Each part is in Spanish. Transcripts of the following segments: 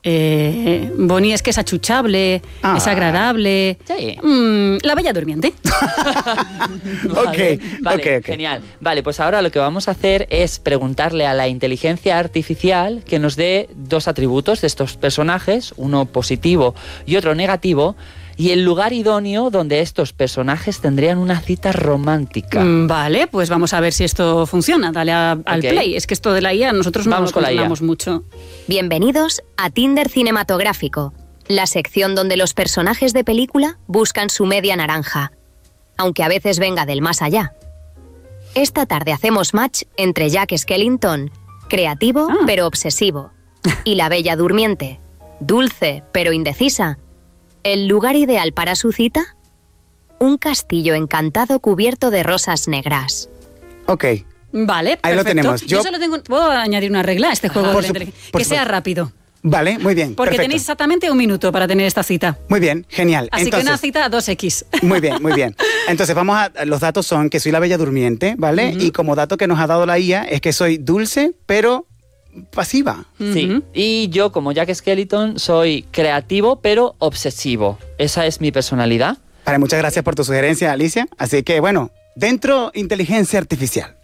Bonnie es que es achuchable, es agradable. Sí. La Bella Durmiente. Vale, Ok. genial. Vale, pues ahora lo que vamos a hacer es preguntarle a la inteligencia artificial que nos dé 2 atributos de estos personajes, uno positivo y otro negativo, y el lugar idóneo donde estos personajes tendrían una cita romántica. Vale, pues vamos a ver si esto funciona. Dale al play. Es que esto de la IA nosotros no Vamos lo con la IA. controlamos mucho. Bienvenidos a Tinder Cinematográfico, la sección donde los personajes de película buscan su media naranja, aunque a veces venga del más allá. Esta tarde hacemos match entre Jack Skellington, creativo pero obsesivo, y la Bella Durmiente, dulce pero indecisa. ¿El lugar ideal para su cita? Un castillo encantado cubierto de rosas negras. Ok. Vale, Ahí lo perfecto. tenemos. Yo solo puedo añadir una regla a este juego de la inteligencia. Que sea rápido. Vale, muy bien. Porque perfecto. tenéis exactamente 1 minuto para tener esta cita. Muy bien, genial. Así Entonces, que una cita a 2x. Muy bien, muy bien. Entonces, los datos son que soy la Bella Durmiente, ¿vale? Y como dato que nos ha dado la IA es que soy dulce, pero pasiva. Sí, y yo como Jack Skellington soy creativo pero obsesivo. Esa es mi personalidad. Vale, muchas gracias por tu sugerencia, Alicia. Así que, bueno, dentro inteligencia artificial.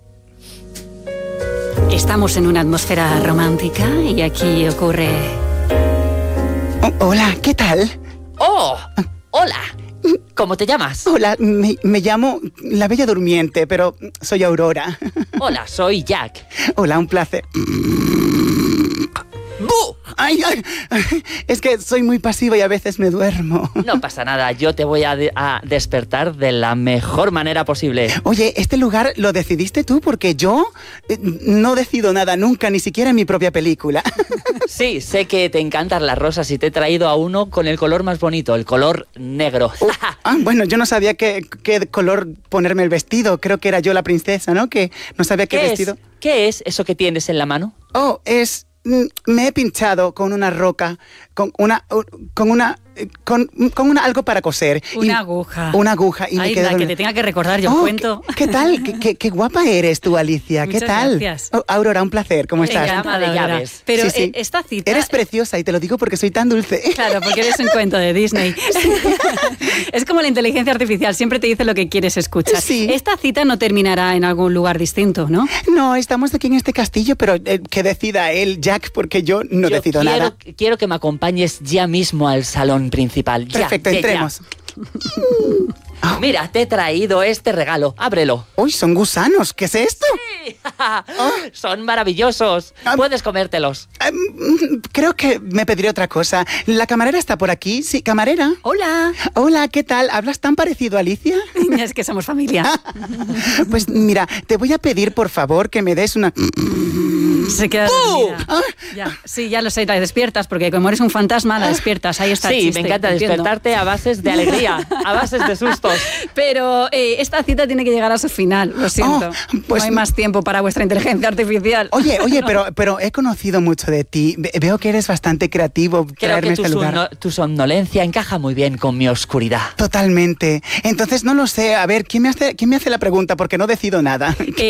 Estamos en una atmósfera romántica y aquí ocurre... Hola, ¿qué tal? ¡Oh! ¡Hola! ¿Cómo te llamas? Hola, me llamo la Bella Durmiente, pero soy Aurora. Hola, soy Jack. Hola, un placer. ¡Bu! Ay, es que soy muy pasiva y a veces me duermo. No pasa nada, yo te voy a despertar de la mejor manera posible. Oye, ¿este lugar lo decidiste tú? Porque yo no decido nada nunca, ni siquiera en mi propia película. Sí, sé que te encantan las rosas y te he traído a uno con el color más bonito, el color negro. Bueno, yo no sabía qué color ponerme el vestido. Creo que era yo la princesa, ¿no? Que no sabía qué vestido. ¿Qué es eso que tienes en la mano? Oh, me he pinchado con una roca, con algo para coser. Una aguja. Una aguja. Y Ay, me quedé la que te tenga que recordar, yo cuento. ¿Qué tal? ¿Qué guapa eres tú, Alicia? ¿Qué Muchas tal? gracias. Oh, Aurora, un placer. ¿Cómo estás? Ama de llaves. Pero Sí, sí. esta cita... Eres preciosa y te lo digo porque soy tan dulce. Claro, porque eres un cuento de Disney. Es como la inteligencia artificial, siempre te dice lo que quieres escuchar. Sí. Esta cita no terminará en algún lugar distinto, ¿no? No, estamos aquí en este castillo, pero que decida él, Jack, porque yo no decido nada. Quiero que me acompañes ya mismo al salón principal. Ya, Perfecto, ya, entremos. ya. Mira, te he traído este regalo. Ábrelo. Uy, son gusanos. ¿Qué es esto? Son maravillosos. Puedes comértelos. Creo que me pediré otra cosa. ¿La camarera está por aquí? Sí, camarera. Hola. Hola, ¿qué tal? ¿Hablas tan parecido a Alicia? Es que somos familia. Pues mira, te voy a pedir por favor que me des una... Se queda dormida. Ya, sí, ya lo sé, la despiertas, porque como eres un fantasma, la despiertas. Ahí está el Sí, chiste, me encanta entiendo. despertarte a bases de alegría, a bases de sustos. Pero esta cita tiene que llegar a su final, lo siento. Pues no hay más tiempo para vuestra inteligencia artificial. Oye, pero he conocido mucho de ti. Veo que eres bastante creativo. Creo traerme que a este lugar. tu somnolencia encaja muy bien con mi oscuridad. Totalmente. Entonces no lo sé. A ver, ¿quién me hace la pregunta? Porque no decido nada.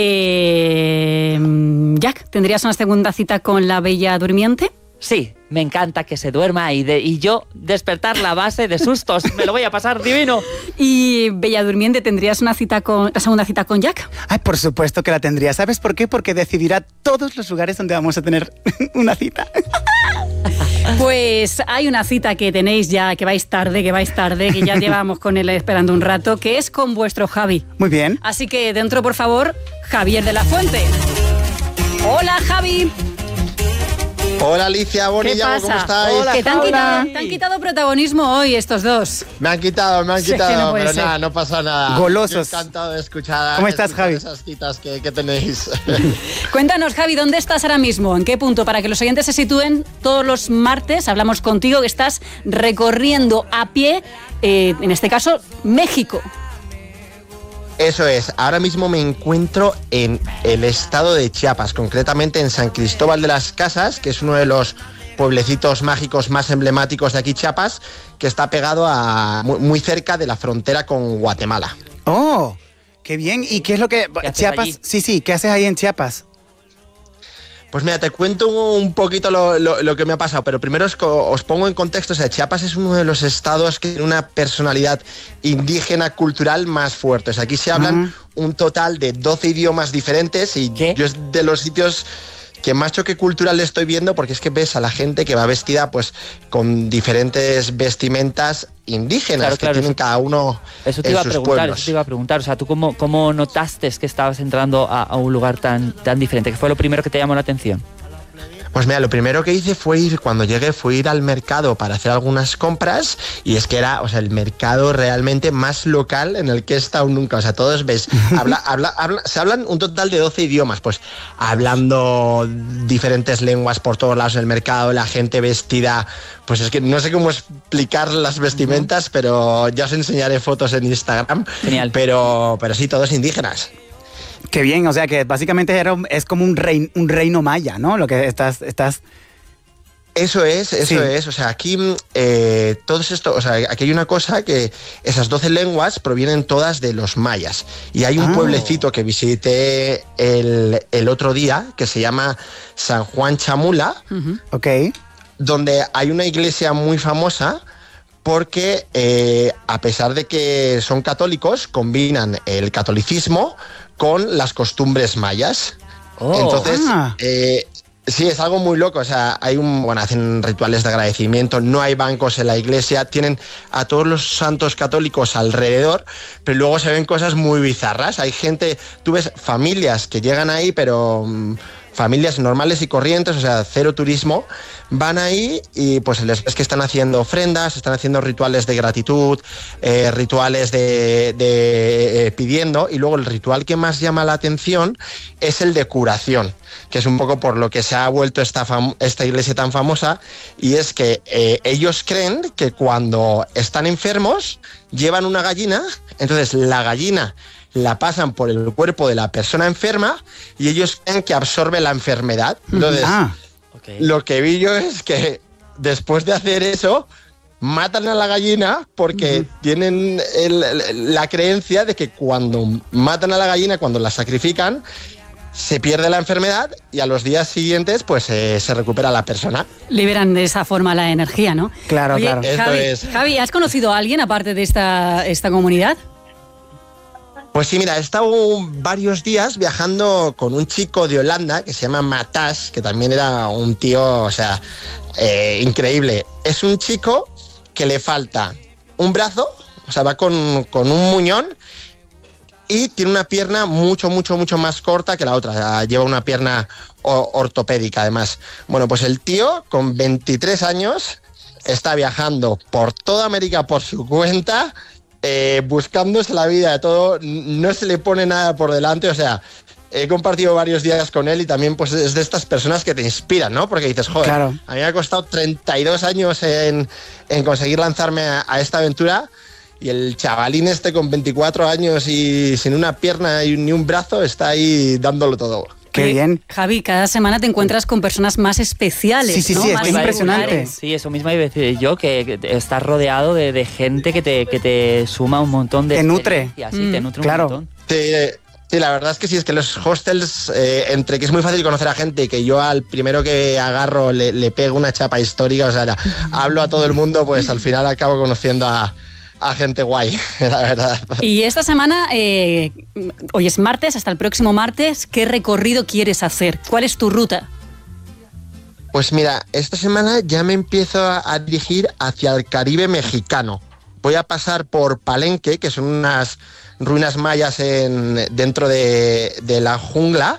Jack, ¿tendrías una segunda cita con la Bella Durmiente? Sí, me encanta que se duerma y yo despertar la base de sustos. Me lo voy a pasar divino. ¿Y Bella Durmiente, tendrías la segunda cita con Jack? Ay, por supuesto que la tendría. ¿Sabes por qué? Porque decidirá todos los lugares donde vamos a tener una cita. Pues hay una cita que tenéis ya, que vais tarde, que ya llevamos con él esperando un rato, que es con vuestro Javi. Muy bien. Así que dentro, por favor, Javier de la Fuente. Hola, Javi. Hola Alicia, Bonilla, ¿cómo estáis? Hola, Que te han quitado protagonismo hoy estos dos. Me han quitado, Sí, que no puede pero ser. nada, no pasa nada. Golosos. Yo encantado de escuchar. ¿Cómo estás, Javi? Esas citas que tenéis. Cuéntanos, Javi, ¿dónde estás ahora mismo? ¿En qué punto? Para que los oyentes se sitúen, todos los martes hablamos contigo que estás recorriendo a pie, en este caso, México. Eso es, ahora mismo me encuentro en el estado de Chiapas, concretamente en San Cristóbal de las Casas, que es uno de los pueblecitos mágicos más emblemáticos de aquí Chiapas, que está pegado muy cerca de la frontera con Guatemala. Oh, qué bien. ¿Y qué es lo que... ¿Qué haces Chiapas? allí? Sí, ¿qué haces ahí en Chiapas? Pues mira, te cuento un poquito lo que me ha pasado, pero primero os pongo en contexto. O sea, Chiapas es uno de los estados que tiene una personalidad indígena cultural más fuerte. O sea, aquí se hablan un total de 12 idiomas diferentes y yo es de los sitios que más choque cultural le estoy viendo, porque es que ves a la gente que va vestida pues con diferentes vestimentas indígenas, que tienen cada uno eso te en iba sus a preguntar, pueblos. Eso te iba a preguntar. O sea, ¿tú cómo notaste que estabas entrando a un lugar tan diferente? ¿Qué fue lo primero que te llamó la atención? Pues mira, lo primero que hice cuando llegué fue ir al mercado para hacer algunas compras, y es que era, o sea, el mercado realmente más local en el que he estado nunca. O sea, todos ves, se hablan un total de 12 idiomas, pues hablando diferentes lenguas por todos lados en el mercado, la gente vestida, pues es que no sé cómo explicar las vestimentas, pero ya os enseñaré fotos en Instagram. Genial. Pero sí, todos indígenas. Qué bien, o sea que básicamente es como un reino maya, ¿no? Lo que estás... Eso es, o sea, aquí todos esto, o sea, aquí hay una cosa que esas 12 lenguas provienen todas de los mayas, y hay un pueblecito que visité el otro día que se llama San Juan Chamula, donde hay una iglesia muy famosa porque a pesar de que son católicos, combinan el catolicismo con las costumbres mayas. Entonces, sí, es algo muy loco. O sea, hacen rituales de agradecimiento, no hay bancos en la iglesia, tienen a todos los santos católicos alrededor, pero luego se ven cosas muy bizarras. Hay gente, tú ves familias que llegan ahí, pero familias normales y corrientes, o sea, cero turismo, van ahí y pues les ves que están haciendo ofrendas, están haciendo rituales de gratitud, rituales de pidiendo, y luego el ritual que más llama la atención es el de curación, que es un poco por lo que se ha vuelto esta iglesia tan famosa, y es que ellos creen que cuando están enfermos llevan una gallina, entonces la gallina la pasan por el cuerpo de la persona enferma y ellos creen que absorbe la enfermedad. Entonces, lo que vi yo es que después de hacer eso, matan a la gallina porque tienen la creencia de que cuando matan a la gallina, cuando la sacrifican, se pierde la enfermedad y a los días siguientes pues se recupera la persona. Liberan de esa forma la energía, ¿no? Claro, Oye, claro. Javi, ¿has conocido a alguien aparte de esta comunidad? Pues sí, mira, he estado varios días viajando con un chico de Holanda que se llama Matas, que también era un tío, o sea, increíble. Es un chico que le falta un brazo, o sea, va con un muñón, y tiene una pierna mucho más corta que la otra. O sea, lleva una pierna ortopédica, además. Bueno, pues el tío, con 23 años, está viajando por toda América por su cuenta, buscándose la vida de todo, no se le pone nada por delante. O sea, he compartido varios días con él y también pues es de estas personas que te inspiran, ¿no? Porque dices, joder, a mí me ha costado 32 años en conseguir lanzarme a esta aventura, y el chavalín este con 24 años y sin una pierna y ni un brazo está ahí dándolo todo. Qué bien. Javi, cada semana te encuentras con personas más especiales, sí, ¿no? Sí, más es impresionante. Sí, eso mismo iba a decir yo, que estás rodeado de gente que te suma un montón de... Te nutre. Sí, te nutre claro. un montón. Sí, la verdad es que sí, es que los hostels, entre que es muy fácil conocer a gente y que yo al primero que agarro le pego una chapa histórica, o sea, hablo a todo el mundo, pues al final acabo conociendo a gente guay, la verdad. Y esta semana, hoy es martes, hasta el próximo martes, ¿qué recorrido quieres hacer? ¿Cuál es tu ruta? Pues mira, esta semana ya me empiezo a dirigir hacia el Caribe mexicano. Voy a pasar por Palenque, que son unas ruinas mayas dentro de la jungla,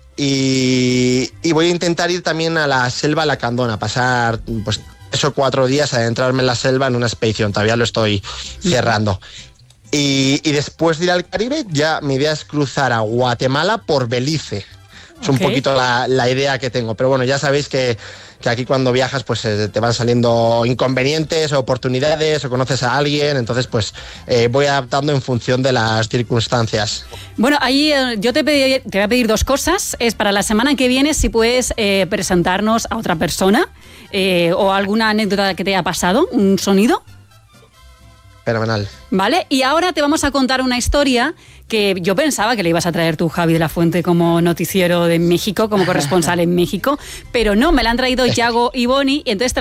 y voy a intentar ir también a la selva lacandona, pasar pues 3 o 4 días a adentrarme en la selva en una expedición. Todavía lo estoy cerrando. Y después de ir al Caribe, ya mi idea es cruzar a Guatemala por Belice. Es un poquito la idea que tengo. Pero bueno, ya sabéis que aquí cuando viajas pues te van saliendo inconvenientes, oportunidades, o conoces a alguien. Entonces pues voy adaptando en función de las circunstancias. Bueno, ahí yo te voy a pedir 2 cosas. Es para la semana que viene si puedes presentarnos a otra persona o alguna anécdota que te haya pasado, un sonido. Fenomenal. Vale, y ahora te vamos a contar una historia que yo pensaba que le ibas a traer tú, Javi de la Fuente, como noticiero de México, como corresponsal en México, pero no, me la han traído Yago y Boni, y entonces